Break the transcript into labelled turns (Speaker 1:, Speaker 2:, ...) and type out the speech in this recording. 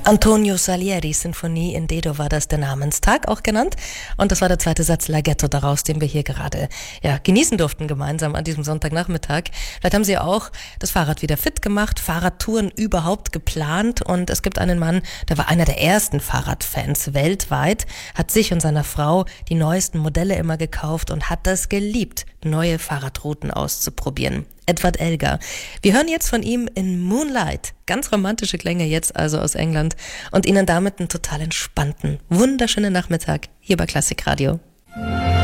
Speaker 1: Antonio Salieri Sinfonie in D-Dur war das, der Namenstag auch genannt. Und das war der zweite Satz Laghetto daraus, den wir hier gerade genießen durften gemeinsam an diesem Sonntagnachmittag. Vielleicht haben Sie auch das Fahrrad wieder fit gemacht, Fahrradtouren überhaupt geplant. Und es gibt einen Mann, der war einer der ersten Fahrradfans weltweit, hat sich und seiner Frau die neuesten Modelle immer gekauft und hat das geliebt, neue Fahrradrouten auszuprobieren. Edward Elgar. Wir hören jetzt von ihm in Moonlight. Ganz romantische Klänge jetzt also aus England und Ihnen damit einen total entspannten, wunderschönen Nachmittag hier bei Klassikradio.